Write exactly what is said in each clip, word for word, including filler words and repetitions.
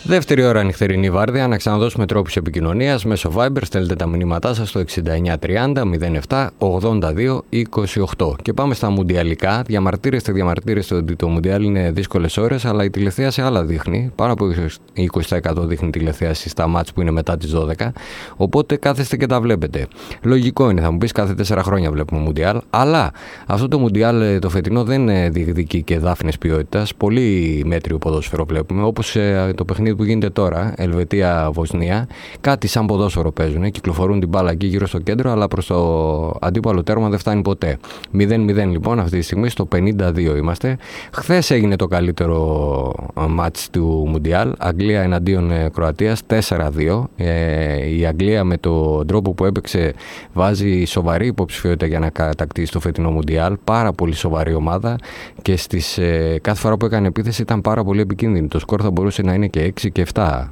Δεύτερη ώρα νυχτερινή βάρδια, να ξαναδώσουμε τρόπους επικοινωνίας μέσω Viber. Στέλνετε τα μηνύματά σας στο εξήντα εννιά τριάντα μηδέν επτά ογδόντα δύο είκοσι οκτώ. Και πάμε στα μουντιαλικά. Διαμαρτύρεστε, διαμαρτύρεστε ότι το μουντιάλ είναι δύσκολες ώρες, αλλά η τηλεθέαση άλλα δείχνει. Πάρα από είκοσι τοις εκατό δείχνει τηλεθέαση στα μάτς που είναι μετά τις δώδεκα. Οπότε κάθεστε και τα βλέπετε. Λογικό είναι, θα μου πεις, κάθε τέσσερα χρόνια βλέπουμε μουντιάλ. Αλλά αυτό το μουντιάλ το φετινό δεν διεκδικεί και δάφνες ποιότητας. Πολύ μέτριο ποδόσφαιρο βλέπουμε, όπως το παιχνίδι που γίνεται τώρα, Ελβετία-Βοσνία. Κάτι σαν ποδόσφαιρο παίζουν, κυκλοφορούν την μπάλα εκεί γύρω στο κέντρο, αλλά προς το αντίπαλο τέρμα δεν φτάνει ποτέ. μηδέν μηδέν λοιπόν αυτή τη στιγμή, στο πενήντα δύο είμαστε. Χθες έγινε το καλύτερο μάτς του Μουντιάλ, Αγγλία εναντίον Κροατίας, τέσσερα δύο. Ε, η Αγγλία με τον τρόπο που έπαιξε βάζει σοβαρή υποψηφιότητα για να κατακτήσει το φετινό Μουντιάλ. Πάρα πολύ σοβαρή ομάδα και στις, ε, κάθε φορά που έκανε επίθεση ήταν πάρα πολύ επικίνδυνη. Το σκορ θα μπορούσε να είναι και έξι και επτά,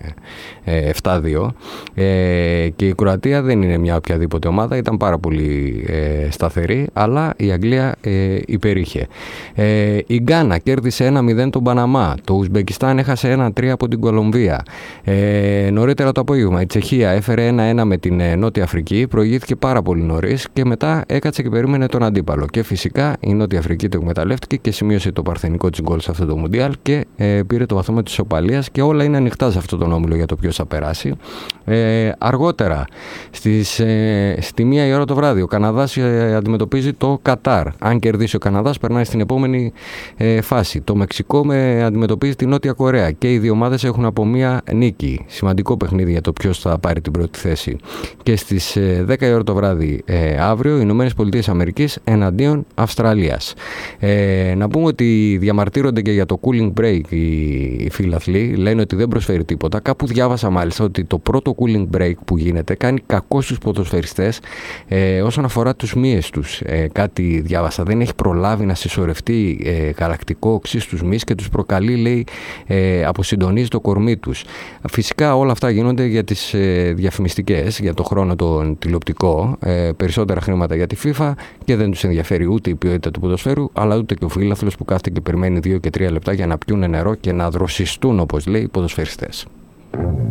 επτά δύο. Ε, και η Κροατία δεν είναι μια οποιαδήποτε ομάδα, ήταν πάρα πολύ ε, σταθερή, αλλά η Αγγλία ε, υπερήχε. Ε, η Γκάνα κέρδισε ένα μηδέν τον Παναμά. Το Ουσμπεκιστάν έχασε ένα τρία από την Κολομβία. Ε, νωρίτερα το απόγευμα η Τσεχία έφερε ένα ένα με την ε, Νότια Αφρική, προηγήθηκε πάρα πολύ νωρίς και μετά έκατσε και περίμενε τον αντίπαλο. Και φυσικά η Νότια Αφρική το εκμεταλλεύτηκε και σημείωσε το παρθενικό της γκολ σε αυτό το Μουντιάλ και ε, πήρε το βαθμό της ισοπαλίας και όλα είναι ανοιχτά σε αυτόν τον όμιλο για το ποιος θα περάσει. Ε, αργότερα, στις, ε, στη μία η ώρα το βράδυ, ο Καναδάς ε, αντιμετωπίζει το Κατάρ. Αν κερδίσει ο Καναδάς, περνάει στην επόμενη ε, φάση. Το Μεξικό με αντιμετωπίζει τη Νότια Κορέα και οι δύο ομάδες έχουν από μία νίκη. Σημαντικό παιχνίδι για το ποιος θα πάρει την πρώτη θέση. Και στις ε, δέκα η ώρα το βράδυ ε, αύριο, οι Ηνωμένες Πολιτείες Αμερικής εναντίον Αυστραλίας. Ε, να πούμε ότι διαμαρτύρονται και για το cooling break οι, οι φιλαθλοί. Λένε ότι δεν προσφέρει τίποτα. Κάπου διάβασα μάλιστα ότι το πρώτο cooling break που γίνεται κάνει κακό στους ποδοσφαιριστές ε, όσον αφορά τους μύες τους. Ε, κάτι διάβασα. Δεν έχει προλάβει να συσσωρευτεί ε, γαλακτικό οξύ στους μυς και τους προκαλεί, λέει, ε, αποσυντονίζει το κορμί τους. Φυσικά όλα αυτά γίνονται για τις ε, διαφημιστικές, για το χρόνο τον τηλεοπτικό. Ε, περισσότερα χρήματα για τη FIFA και δεν τους ενδιαφέρει ούτε η ποιότητα του ποδοσφαίρου, αλλά ούτε και ο φίλαθλος που κάθεται και περιμένει δύο και τρία λεπτά για να πιούνε νερό και να δροσιστούν, όπως λέει, οι ποδοσφαιριστές.